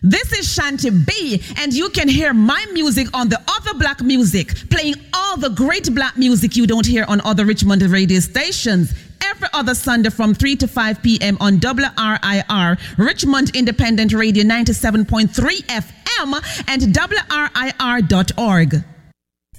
This is Shanti B, and you can hear my music on the Other Black Music, playing all the great black music you don't hear on other Richmond radio stations. Every other Sunday from 3 to 5 p.m. on WRIR, Richmond Independent Radio 97.3 FM and WRIR.org.